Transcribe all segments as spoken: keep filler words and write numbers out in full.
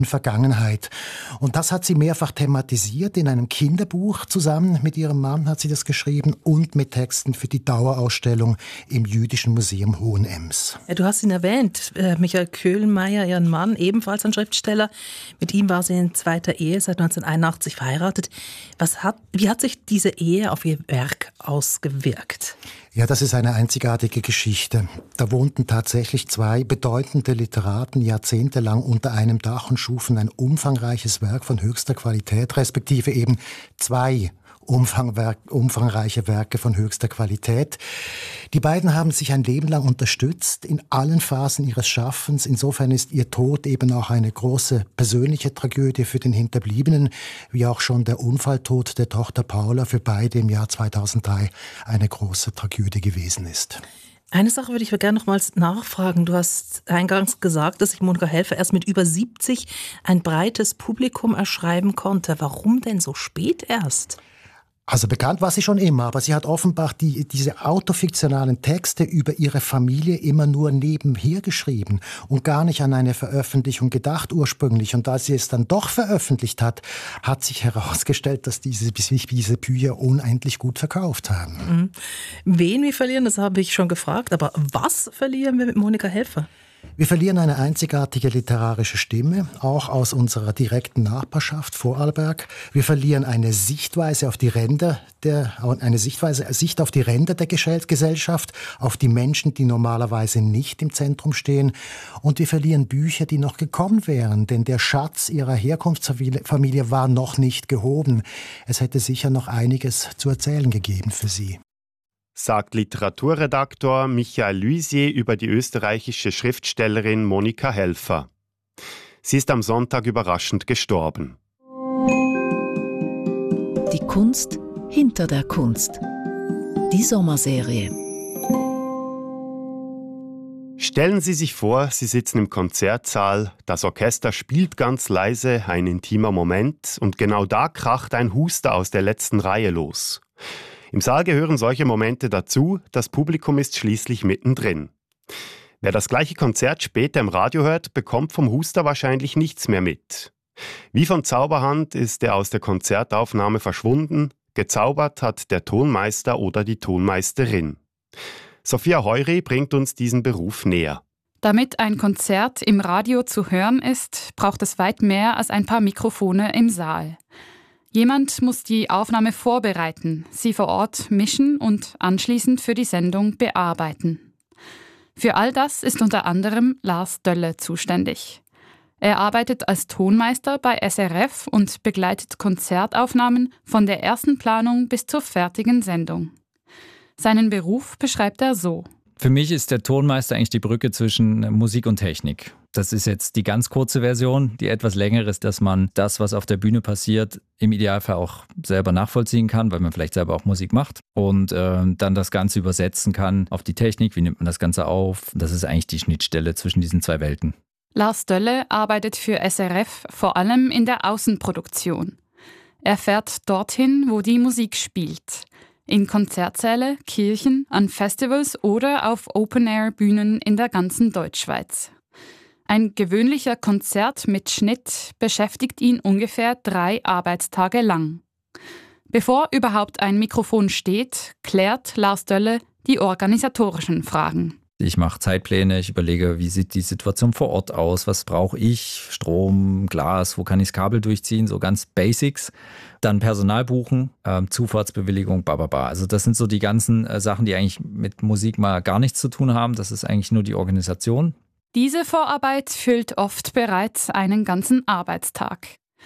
Vergangenheit. Und das hat sie mehrfach thematisiert. In einem Kinderbuch zusammen mit ihrem Mann hat sie das geschrieben und mit Texten für die Dauerausstellung im Jüdischen Museum Hohenems. Ja, du hast ihn erwähnt, äh, Michael Köhlmeier, ihren Mann, ebenfalls ein Schriftsteller. Mit ihm war sie in zweiter Ehe, seit neunzehnhunderteinundachtzig verheiratet. Was hat, wie hat sich diese Ehe auf ihr Werk ausgewirkt? Ja, das ist eine einzigartige Geschichte. Da wohnten tatsächlich zwei bedeutende Literaten jahrzehntelang unter einem Dach und schufen ein umfangreiches Werk von höchster Qualität, respektive eben zwei Umfangwerk, umfangreiche Werke von höchster Qualität. Die beiden haben sich ein Leben lang unterstützt in allen Phasen ihres Schaffens. Insofern ist ihr Tod eben auch eine große persönliche Tragödie für den Hinterbliebenen, wie auch schon der Unfalltod der Tochter Paula für beide im Jahr zweitausenddrei eine große Tragödie gewesen ist. Eine Sache würde ich gerne nochmals nachfragen. Du hast eingangs gesagt, dass sich Monika Helfer erst mit über siebzig ein breites Publikum erschreiben konnte. Warum denn so spät erst? Also bekannt war sie schon immer, aber sie hat offenbar die, diese autofiktionalen Texte über ihre Familie immer nur nebenher geschrieben und gar nicht an eine Veröffentlichung gedacht ursprünglich. Und als sie es dann doch veröffentlicht hat, hat sich herausgestellt, dass diese, diese Bücher unendlich gut verkauft haben. Mhm. Wen wir verlieren, das habe ich schon gefragt, aber was verlieren wir mit Monika Helfer? Wir verlieren eine einzigartige literarische Stimme, auch aus unserer direkten Nachbarschaft Vorarlberg. Wir verlieren eine Sichtweise auf die Ränder der, eine Sichtweise, Sicht auf die Ränder der Gesellschaft, auf die Menschen, die normalerweise nicht im Zentrum stehen. Und wir verlieren Bücher, die noch gekommen wären, denn der Schatz ihrer Herkunftsfamilie war noch nicht gehoben. Es hätte sicher noch einiges zu erzählen gegeben für sie. Sagt Literaturredaktor Michael Luisier über die österreichische Schriftstellerin Monika Helfer. Sie ist am Sonntag überraschend gestorben. Die Kunst hinter der Kunst. Die Sommerserie. Stellen Sie sich vor, Sie sitzen im Konzertsaal, das Orchester spielt ganz leise, ein intimer Moment, und genau da kracht ein Huster aus der letzten Reihe los. Im Saal gehören solche Momente dazu, das Publikum ist schließlich mittendrin. Wer das gleiche Konzert später im Radio hört, bekommt vom Huster wahrscheinlich nichts mehr mit. Wie von Zauberhand ist er aus der Konzertaufnahme verschwunden, gezaubert hat der Tonmeister oder die Tonmeisterin. Sophia Heury bringt uns diesen Beruf näher. Damit ein Konzert im Radio zu hören ist, braucht es weit mehr als ein paar Mikrofone im Saal. Jemand muss die Aufnahme vorbereiten, sie vor Ort mischen und anschließend für die Sendung bearbeiten. Für all das ist unter anderem Lars Dölle zuständig. Er arbeitet als Tonmeister bei S R F und begleitet Konzertaufnahmen von der ersten Planung bis zur fertigen Sendung. Seinen Beruf beschreibt er so. Für mich ist der Tonmeister eigentlich die Brücke zwischen Musik und Technik. Das ist jetzt die ganz kurze Version. Die etwas längere ist, dass man das, was auf der Bühne passiert, im Idealfall auch selber nachvollziehen kann, weil man vielleicht selber auch Musik macht und äh, dann das Ganze übersetzen kann auf die Technik. Wie nimmt man das Ganze auf? Das ist eigentlich die Schnittstelle zwischen diesen zwei Welten. Lars Dölle arbeitet für S R F vor allem in der Außenproduktion. Er fährt dorthin, wo die Musik spielt. In Konzertsäle, Kirchen, an Festivals oder auf Open-Air-Bühnen in der ganzen Deutschschweiz. Ein gewöhnlicher Konzert mit Schnitt beschäftigt ihn ungefähr drei Arbeitstage lang. Bevor überhaupt ein Mikrofon steht, klärt Lars Dölle die organisatorischen Fragen. Ich mache Zeitpläne, ich überlege, wie sieht die Situation vor Ort aus, was brauche ich, Strom, Glas, wo kann ich das Kabel durchziehen, so ganz Basics. Dann Personal buchen, äh, Zufahrtsbewilligung, bababa. Also das sind so die ganzen äh, Sachen, die eigentlich mit Musik mal gar nichts zu tun haben. Das ist eigentlich nur die Organisation. Diese Vorarbeit füllt oft bereits einen ganzen Arbeitstag.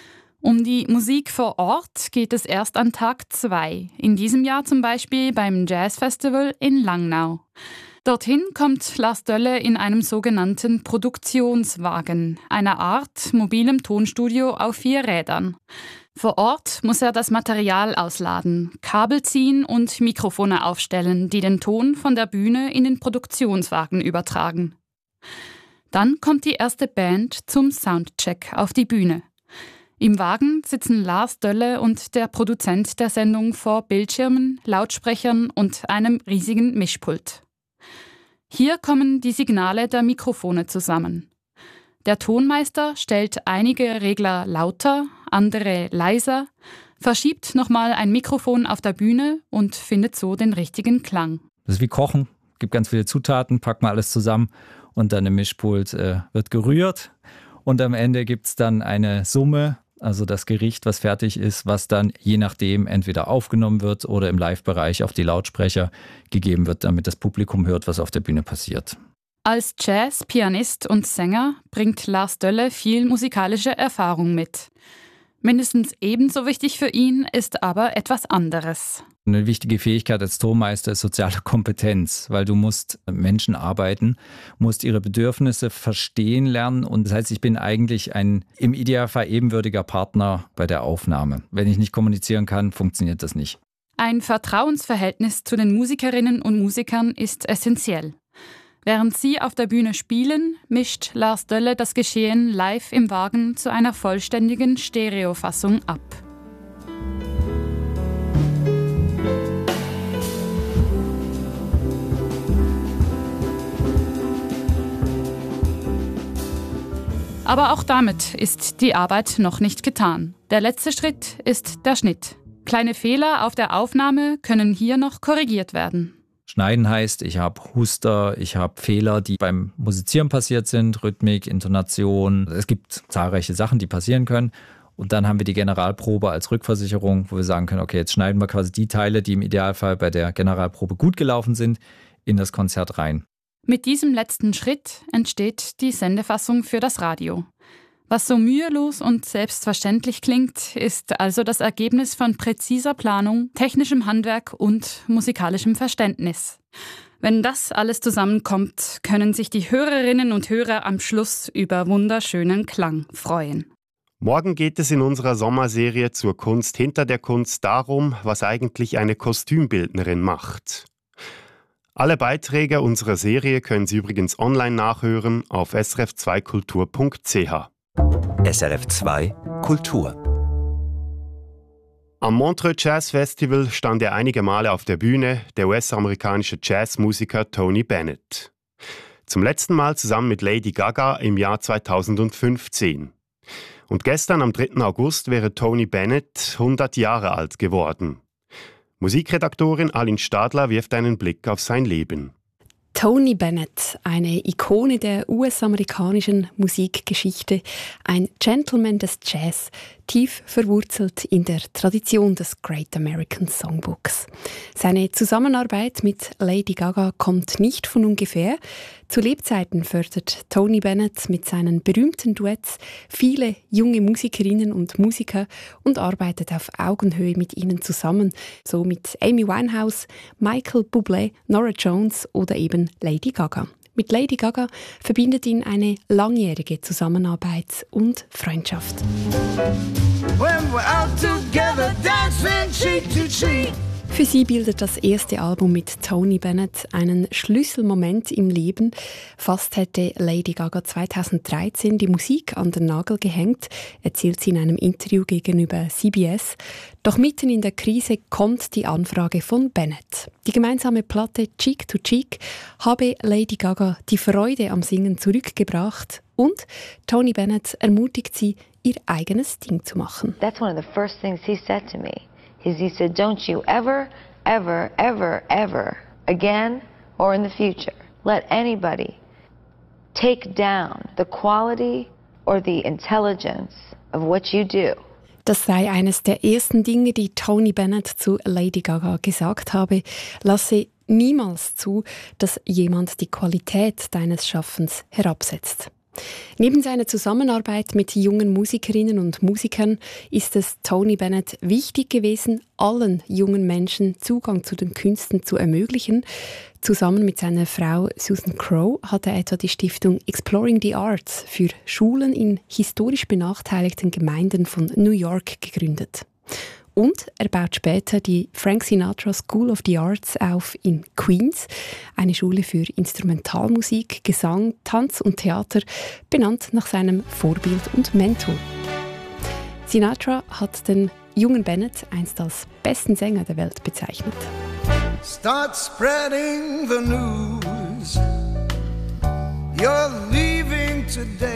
Um die Musik vor Ort geht es erst an Tag zwei. In diesem Jahr zum Beispiel beim Jazzfestival in Langnau. Dorthin kommt Lars Dölle in einem sogenannten Produktionswagen, einer Art mobilem Tonstudio auf vier Rädern. Vor Ort muss er das Material ausladen, Kabel ziehen und Mikrofone aufstellen, die den Ton von der Bühne in den Produktionswagen übertragen. Dann kommt die erste Band zum Soundcheck auf die Bühne. Im Wagen sitzen Lars Dölle und der Produzent der Sendung vor Bildschirmen, Lautsprechern und einem riesigen Mischpult. Hier kommen die Signale der Mikrofone zusammen. Der Tonmeister stellt einige Regler lauter, andere leiser, verschiebt nochmal ein Mikrofon auf der Bühne und findet so den richtigen Klang. Das ist wie Kochen. Es gibt ganz viele Zutaten, packt man alles zusammen und dann im Mischpult äh, wird gerührt. Und am Ende gibt es dann eine Summe, also das Gericht, was fertig ist, was dann je nachdem entweder aufgenommen wird oder im Live-Bereich auf die Lautsprecher gegeben wird, damit das Publikum hört, was auf der Bühne passiert. Als Jazz-Pianist und Sänger bringt Lars Dölle viel musikalische Erfahrung mit. Mindestens ebenso wichtig für ihn ist aber etwas anderes. Eine wichtige Fähigkeit als Tonmeister ist soziale Kompetenz, weil du musst mit Menschen arbeiten, musst ihre Bedürfnisse verstehen lernen und das heißt, ich bin eigentlich ein im Idealfall ebenwürdiger Partner bei der Aufnahme. Wenn ich nicht kommunizieren kann, funktioniert das nicht. Ein Vertrauensverhältnis zu den Musikerinnen und Musikern ist essentiell. Während sie auf der Bühne spielen, mischt Lars Dölle das Geschehen live im Wagen zu einer vollständigen Stereofassung ab. Aber auch damit ist die Arbeit noch nicht getan. Der letzte Schritt ist der Schnitt. Kleine Fehler auf der Aufnahme können hier noch korrigiert werden. Schneiden heißt, ich habe Huster, ich habe Fehler, die beim Musizieren passiert sind, Rhythmik, Intonation. Es gibt zahlreiche Sachen, die passieren können. Und dann haben wir die Generalprobe als Rückversicherung, wo wir sagen können, okay, jetzt schneiden wir quasi die Teile, die im Idealfall bei der Generalprobe gut gelaufen sind, in das Konzert rein. Mit diesem letzten Schritt entsteht die Sendefassung für das Radio. Was so mühelos und selbstverständlich klingt, ist also das Ergebnis von präziser Planung, technischem Handwerk und musikalischem Verständnis. Wenn das alles zusammenkommt, können sich die Hörerinnen und Hörer am Schluss über wunderschönen Klang freuen. Morgen geht es in unserer Sommerserie zur Kunst hinter der Kunst darum, was eigentlich eine Kostümbildnerin macht. Alle Beiträge unserer Serie können Sie übrigens online nachhören auf s r f zwei kultur punkt c h. S R F zwei Kultur. Am Montreux Jazz Festival stand er einige Male auf der Bühne, der U S-amerikanische Jazzmusiker Tony Bennett. Zum letzten Mal zusammen mit Lady Gaga im Jahr zweitausendfünfzehn. Und gestern am dritten August wäre Tony Bennett hundert Jahre alt geworden. Musikredaktorin Aline Stadler wirft einen Blick auf sein Leben. Tony Bennett, eine Ikone der U S-amerikanischen Musikgeschichte, ein Gentleman des Jazz, tief verwurzelt in der Tradition des Great American Songbooks. Seine Zusammenarbeit mit Lady Gaga kommt nicht von ungefähr. Zu Lebzeiten fördert Tony Bennett mit seinen berühmten Duets viele junge Musikerinnen und Musiker und arbeitet auf Augenhöhe mit ihnen zusammen, so mit Amy Winehouse, Michael Bublé, Norah Jones oder eben Lady Gaga. Mit Lady Gaga verbindet ihn eine langjährige Zusammenarbeit und Freundschaft. When we're out together, dancing cheek to cheek. Für sie bildet das erste Album mit Tony Bennett einen Schlüsselmoment im Leben. Fast hätte Lady Gaga zweitausenddreizehn die Musik an den Nagel gehängt, erzählt sie in einem Interview gegenüber C B S. Doch mitten in der Krise kommt die Anfrage von Bennett. Die gemeinsame Platte Cheek to Cheek habe Lady Gaga die Freude am Singen zurückgebracht und Tony Bennett ermutigt sie, ihr eigenes Ding zu machen. That's one of the first things he said to me. Is he said, don't you ever, ever, ever, ever, again or in the future, let anybody take down the quality or the intelligence of what you do. Das sei eines der ersten Dinge, die Tony Bennett zu Lady Gaga gesagt habe. Lasse niemals zu, dass jemand die Qualität deines Schaffens herabsetzt. Neben seiner Zusammenarbeit mit jungen Musikerinnen und Musikern ist es Tony Bennett wichtig gewesen, allen jungen Menschen Zugang zu den Künsten zu ermöglichen. Zusammen mit seiner Frau Susan Crowe hat er etwa die Stiftung Exploring the Arts für Schulen in historisch benachteiligten Gemeinden von New York gegründet. Und er baut später die Frank Sinatra School of the Arts auf in Queens, eine Schule für Instrumentalmusik, Gesang, Tanz und Theater, benannt nach seinem Vorbild und Mentor. Sinatra hat den jungen Bennett einst als besten Sänger der Welt bezeichnet. Start spreading the news. You're leaving today.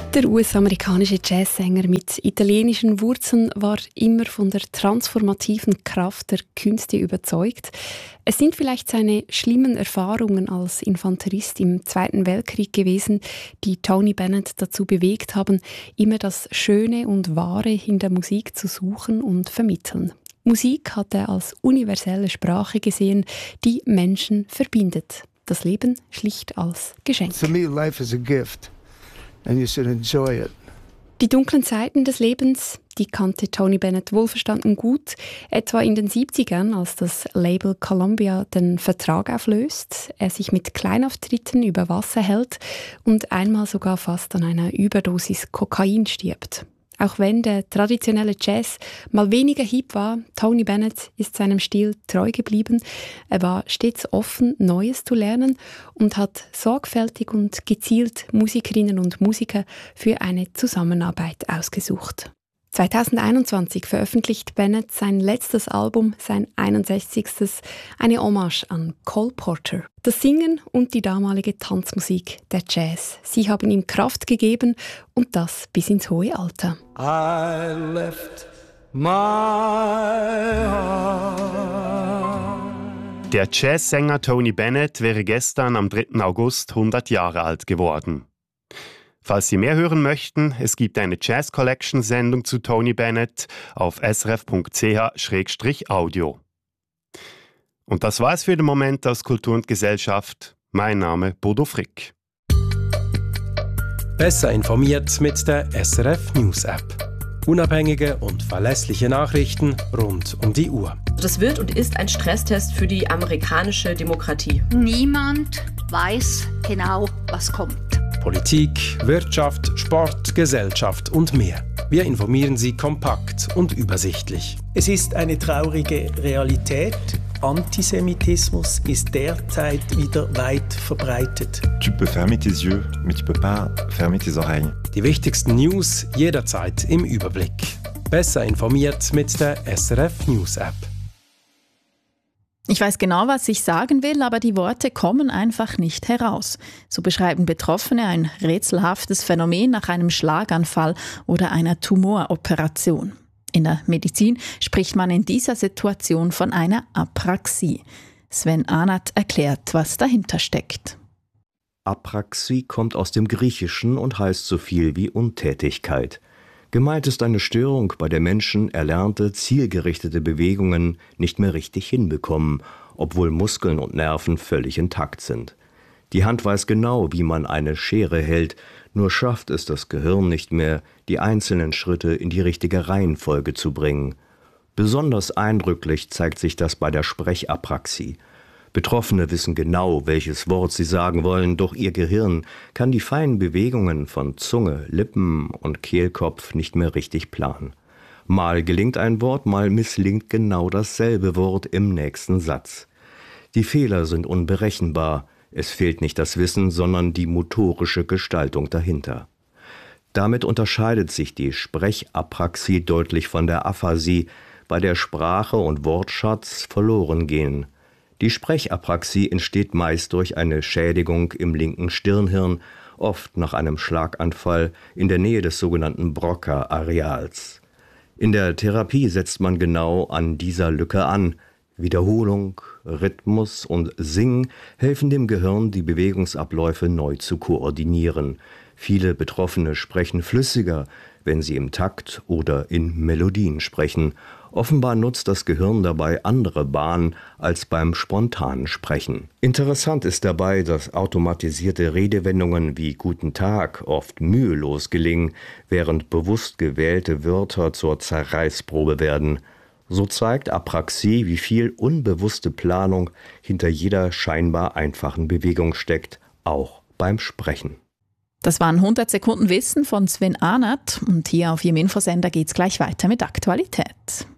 Der U S-amerikanische Jazzsänger mit italienischen Wurzeln war immer von der transformativen Kraft der Künste überzeugt. Es sind vielleicht seine schlimmen Erfahrungen als Infanterist im Zweiten Weltkrieg gewesen, die Tony Bennett dazu bewegt haben, immer das Schöne und Wahre in der Musik zu suchen und vermitteln. Musik hat er als universelle Sprache gesehen, die Menschen verbindet. Das Leben schlicht als Geschenk. To me, life is a gift. And you should enjoy it. Die dunklen Zeiten des Lebens, die kannte Tony Bennett wohlverstanden gut, etwa in den siebzigern, als das Label Columbia den Vertrag auflöst, er sich mit Kleinauftritten über Wasser hält und einmal sogar fast an einer Überdosis Kokain stirbt. Auch wenn der traditionelle Jazz mal weniger hip war, Tony Bennett ist seinem Stil treu geblieben. Er war stets offen, Neues zu lernen und hat sorgfältig und gezielt Musikerinnen und Musiker für eine Zusammenarbeit ausgesucht. zweitausendeinundzwanzig veröffentlicht Bennett sein letztes Album, sein einundsechzigstes, eine Hommage an Cole Porter. Das Singen und die damalige Tanzmusik, der Jazz, sie haben ihm Kraft gegeben und das bis ins hohe Alter. I left my heart. Der Jazzsänger Tony Bennett wäre gestern am dritten August hundert Jahre alt geworden. Falls Sie mehr hören möchten, es gibt eine Jazz-Collection-Sendung zu Tony Bennett auf s r f punkt c h slash audio. Und das war es für den Moment aus Kultur und Gesellschaft. Mein Name Bodo Frick. Besser informiert mit der S R F News App. Unabhängige und verlässliche Nachrichten rund um die Uhr. Das wird und ist ein Stresstest für die amerikanische Demokratie. Niemand weiß genau, was kommt. Politik, Wirtschaft, Sport, Gesellschaft und mehr. Wir informieren Sie kompakt und übersichtlich. Es ist eine traurige Realität. Antisemitismus ist derzeit wieder weit verbreitet. Tu peux fermer tes yeux, mais tu peux pas fermer tes oreilles. Die wichtigsten News jederzeit im Überblick. Besser informiert mit der S R F News App. Ich weiß genau, was ich sagen will, aber die Worte kommen einfach nicht heraus. So beschreiben Betroffene ein rätselhaftes Phänomen nach einem Schlaganfall oder einer Tumoroperation. In der Medizin spricht man in dieser Situation von einer Apraxie. Sven Ahnert erklärt, was dahinter steckt. Apraxie kommt aus dem Griechischen und heißt so viel wie Untätigkeit. Gemeint ist eine Störung, bei der Menschen erlernte, zielgerichtete Bewegungen nicht mehr richtig hinbekommen, obwohl Muskeln und Nerven völlig intakt sind. Die Hand weiß genau, wie man eine Schere hält, nur schafft es das Gehirn nicht mehr, die einzelnen Schritte in die richtige Reihenfolge zu bringen. Besonders eindrücklich zeigt sich das bei der Sprechapraxie. Betroffene wissen genau, welches Wort sie sagen wollen, doch ihr Gehirn kann die feinen Bewegungen von Zunge, Lippen und Kehlkopf nicht mehr richtig planen. Mal gelingt ein Wort, mal misslingt genau dasselbe Wort im nächsten Satz. Die Fehler sind unberechenbar, es fehlt nicht das Wissen, sondern die motorische Gestaltung dahinter. Damit unterscheidet sich die Sprechapraxie deutlich von der Aphasie, bei der Sprache und Wortschatz verloren gehen. Die Sprechapraxie entsteht meist durch eine Schädigung im linken Stirnhirn, oft nach einem Schlaganfall in der Nähe des sogenannten Broca-Areals. In der Therapie setzt man genau an dieser Lücke an. Wiederholung, Rhythmus und Singen helfen dem Gehirn, die Bewegungsabläufe neu zu koordinieren. Viele Betroffene sprechen flüssiger, wenn sie im Takt oder in Melodien sprechen. Offenbar nutzt das Gehirn dabei andere Bahnen als beim spontanen Sprechen. Interessant ist dabei, dass automatisierte Redewendungen wie Guten Tag oft mühelos gelingen, während bewusst gewählte Wörter zur Zerreißprobe werden. So zeigt Apraxie, wie viel unbewusste Planung hinter jeder scheinbar einfachen Bewegung steckt, auch beim Sprechen. Das waren hundert Sekunden Wissen von Sven Ahnert und hier auf Ihrem Infosender geht's gleich weiter mit Aktualität.